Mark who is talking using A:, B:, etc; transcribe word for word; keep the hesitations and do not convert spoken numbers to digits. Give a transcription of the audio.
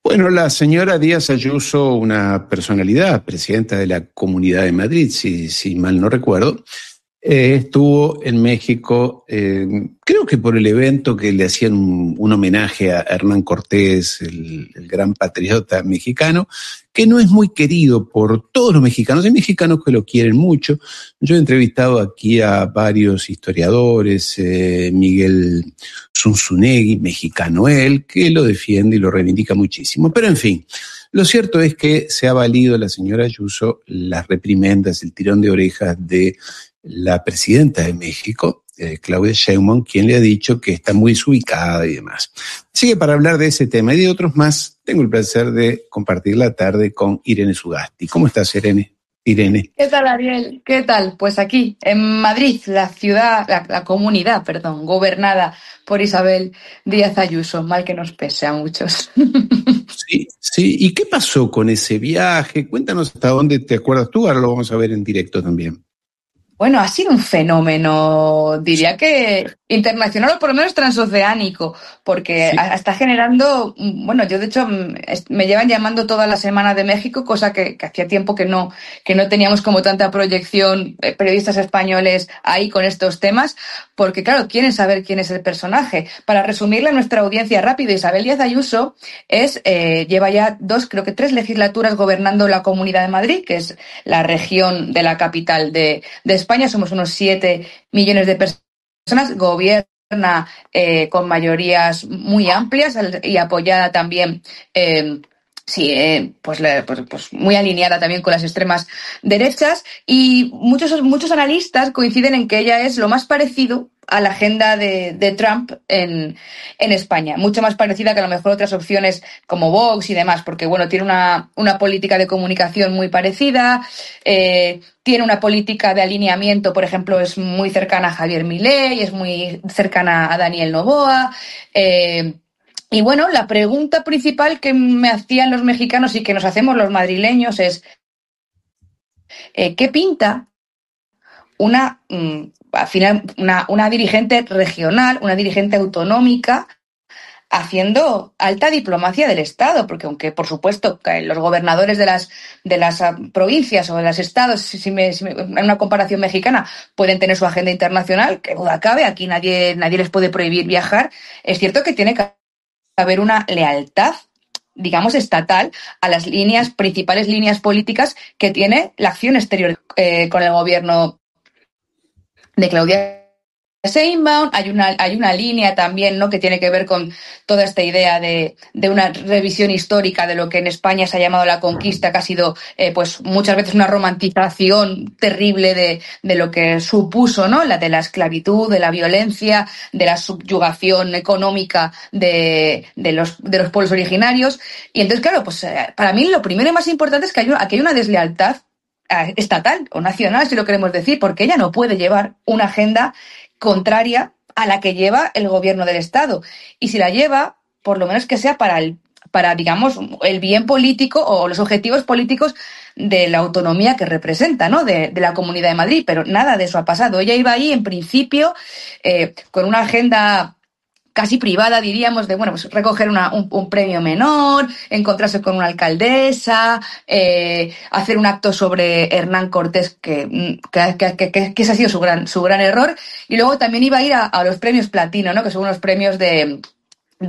A: Bueno, la señora Díaz Ayuso, una personalidad, presidenta de la Comunidad de Madrid, si, si mal no recuerdo, eh, estuvo en México, eh, creo que por el evento que le hacían un, un homenaje a Hernán Cortés, el, el gran patriota mexicano, que no es muy querido por todos los mexicanos. Hay mexicanos que lo quieren mucho. Yo he entrevistado aquí a varios historiadores, eh, Miguel Zunzunegui, mexicano él, que lo defiende y lo reivindica muchísimo. Pero en fin, lo cierto es que se ha valido la señora Ayuso las reprimendas, el tirón de orejas de la presidenta de México, eh, Claudia Sheinbaum, quien le ha dicho que está muy desubicada y demás. Así que para hablar de ese tema y de otros más, tengo el placer de compartir la tarde con Irene Sugasti. ¿Cómo estás, Irene? Irene.
B: ¿Qué tal, Ariel? ¿Qué tal? Pues aquí, en Madrid, la ciudad, la, la comunidad, perdón, gobernada por Isabel Díaz Ayuso, mal que nos pese a muchos.
A: Sí, sí. ¿Y qué pasó con ese viaje? Cuéntanos hasta dónde te acuerdas tú, ahora lo vamos a ver en directo también.
B: Bueno, ha sido un fenómeno, diría que internacional o por lo menos transoceánico, porque
A: Sí.
B: está generando, bueno, yo de hecho me llevan llamando toda la semana de México, cosa que, que hacía tiempo que no, que no teníamos como tanta proyección, eh, periodistas españoles ahí con estos temas, porque claro, quieren saber quién es el personaje. Para resumirle a nuestra audiencia rápido, Isabel Díaz Ayuso es, eh, lleva ya dos, creo que tres legislaturas gobernando la Comunidad de Madrid, que es la región de la capital de, de España. España somos unos siete millones de personas, gobierna eh, con mayorías muy amplias y apoyada también, eh, sí, eh, pues, pues, pues muy alineada también con las extremas derechas, y muchos, muchos analistas coinciden en que ella es lo más parecido a la agenda de, de Trump en, en España, mucho más parecida que a lo mejor otras opciones como Vox y demás, porque bueno, tiene una, una política de comunicación muy parecida, eh, tiene una política de alineamiento, por ejemplo, es muy cercana a Javier Milei, es muy cercana a Daniel Noboa, eh, y bueno, la pregunta principal que me hacían los mexicanos y que nos hacemos los madrileños es eh, ¿qué pinta una... Mmm, al final una, una dirigente regional, una dirigente autonómica, haciendo alta diplomacia del Estado? Porque aunque, por supuesto, los gobernadores de las, de las provincias o de los estados, si me, si me, en una comparación mexicana, pueden tener su agenda internacional, que duda cabe, aquí nadie, nadie les puede prohibir viajar, es cierto que tiene que haber una lealtad, digamos, estatal a las líneas, principales líneas políticas que tiene la acción exterior eh, con el gobierno de Claudia Sheinbaum. Hay una, hay una línea también, ¿no?, que tiene que ver con toda esta idea de, de una revisión histórica de lo que en España se ha llamado la conquista, que ha sido eh, pues muchas veces una romantización terrible de, de lo que supuso, ¿no?, la de la esclavitud, de la violencia, de la subyugación económica de, de, los, de los pueblos originarios. Y entonces, claro, pues para mí lo primero y más importante es que hay, aquí hay una deslealtad estatal o nacional, si lo queremos decir, porque ella no puede llevar una agenda contraria a la que lleva el gobierno del Estado. Y si la lleva, por lo menos que sea para el, para, digamos, el bien político o los objetivos políticos de la autonomía que representa, ¿no?, de, de la Comunidad de Madrid. Pero nada de eso ha pasado. Ella iba ahí, en principio, eh, con una agenda casi privada, diríamos, de bueno, pues recoger una, un, un premio menor, encontrarse con una alcaldesa, eh, hacer un acto sobre Hernán Cortés, que, que, que, que, que ese ha sido su gran, su gran error, y luego también iba a ir a, a los premios platino, ¿no?, que son unos premios de,